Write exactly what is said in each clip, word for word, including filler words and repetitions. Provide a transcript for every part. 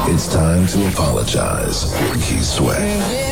It's time to apologize with Keith Sweat.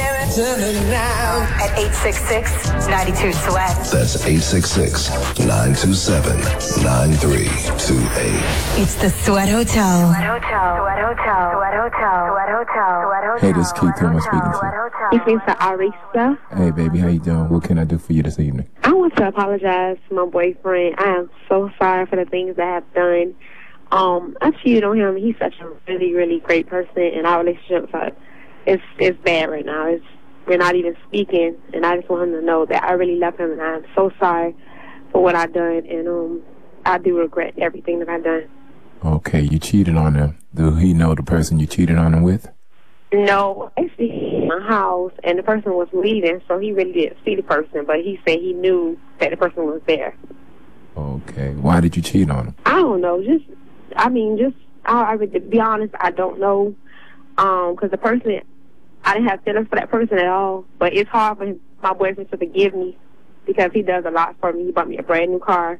At eight six six, nine two, SWEAT. That's eight six six, nine two seven, nine three two eight. It's the Sweat Hotel. Sweat Hotel. Sweat Hotel. Sweat Hotel. Sweat Hotel. Sweat Hotel. Hey, this is Keith. Who am I speaking to? You speaking to Arisa? Hey, baby, how you doing? What can I do for you this evening? I want to apologize to my boyfriend. I am so sorry for the things that I have done. Um, I cheated on him. He's such a really, really great person, and our relationship uh, is it's bad right now. It's we're not even speaking, and I just want him to know that I really love him, and I'm so sorry for what I've done, and um, I do regret everything that I've done. Okay, you cheated on him. Do he know the person you cheated on him with? No, actually, he was in my house, and the person was leaving, so he really didn't see the person, but he said he knew that the person was there. Okay, why did you cheat on him? I don't know, just, I mean, just, I, I to be honest, I don't know, um, because the person, I didn't have feelings for that person at all, but it's hard for him, my boyfriend to forgive me because he does a lot for me. He bought me a brand new car.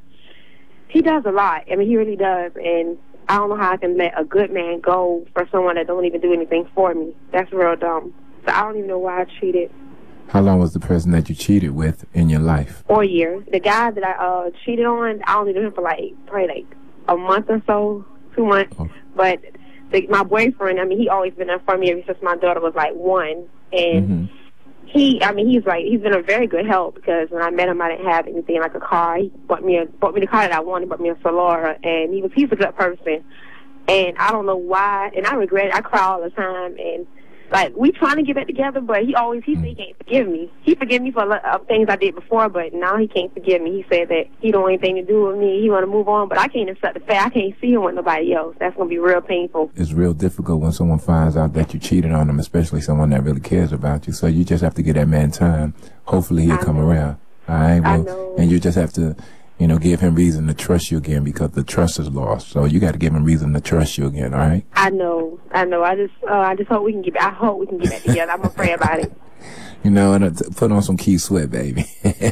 He does a lot. I mean, he really does, and I don't know how I can let a good man go for someone that don't even do anything for me. That's real dumb. So I don't even know why I cheated. How long was the person that you cheated with in your life? Four years. The guy that I uh, cheated on, I only knew him for like probably like a month or so, two months. Oh. But the, my boyfriend, I mean, he always been there for me ever since my daughter was like one. And mm-hmm. he, I mean, he's like, he's been a very good help because when I met him, I didn't have anything like a car. He bought me a, bought me the car that I wanted, bought me a Solara, and he was, he's a good person. And I don't know why, and I regret it. I cry all the time, and like we trying to get back together, but he always he mm. said he can't forgive me. He forgive me for a lot of things I did before, but now he can't forgive me. He said that he don't want anything to do with me. He want to move on, but I can't accept the fact I can't see him with nobody else. That's gonna be real painful. It's real difficult when someone finds out that you cheated on them, especially someone that really cares about you. So you just have to give that man time. Hopefully he'll I come know. around. All right, well, I know. And you just have to, you know, give him reason to trust you again because the trust is lost. So you got to give him reason to trust you again. All right. I know. I know. I just, uh, I just hope we can get. I hope we can get back together. I'm gonna pray about it. You know, and uh, put on some Keith Sweat, baby.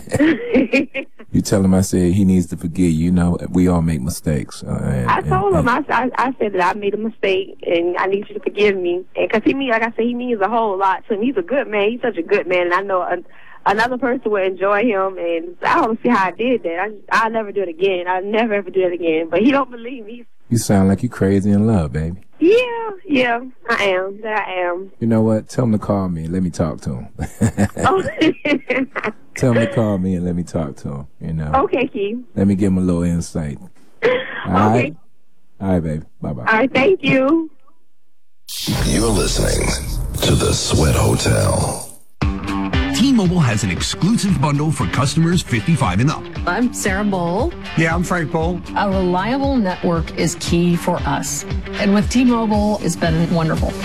You tell him I said he needs to forgive you. You know, we all make mistakes. Uh, and, I told and, him. I, I, I said that I made a mistake, and I need you to forgive me. And because he means, like I said, he means a whole lot to me. He's a good man. He's such a good man, and I know a, another person would enjoy him. And I don't see how I did that. I, I'll never do it again. I'll never ever do it again. But he don't believe me. You sound like you crazy in love, baby. Yeah, yeah, I am. That I am. You know what? Tell him to call me and let me talk to him. Oh. Tell him to call me and let me talk to him, you know. Okay, Keith. Let me give him a little insight. All okay. right? All right, baby. Bye-bye. All right, thank you. You're listening to The Sweat Hotel. T-Mobile has an exclusive bundle for customers fifty-five and up. I'm Sarah Bowl. Yeah, I'm Frank Bowl. A reliable network is key for us. And with T-Mobile, it's been wonderful.